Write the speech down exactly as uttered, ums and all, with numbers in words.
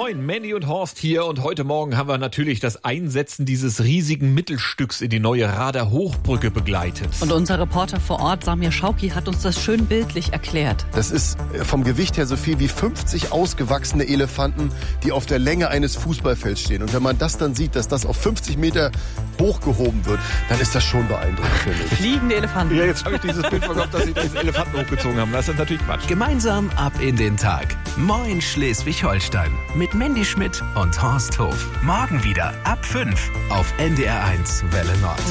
Moin, Mandy und Horst hier und heute Morgen haben wir natürlich das Einsetzen dieses riesigen Mittelstücks in die neue Rader Hochbrücke begleitet. Und unser Reporter vor Ort, Samir Schauki, hat uns das schön bildlich erklärt. Das ist vom Gewicht her so viel wie fünfzig ausgewachsene Elefanten, die auf der Länge eines Fußballfelds stehen. Und wenn man das dann sieht, dass das auf fünfzig Meter hochgehoben wird, dann ist das schon beeindruckend, finde ich. Fliegende Elefanten. Ja, jetzt habe ich dieses Bild verkauft, dass sie diesen Elefanten hochgezogen haben. Das ist natürlich Quatsch. Gemeinsam ab in den Tag. Moin Schleswig-Holstein. Mit Mandy Schmidt und Horst Hof. Morgen wieder ab fünf auf N D R eins Welle Nord.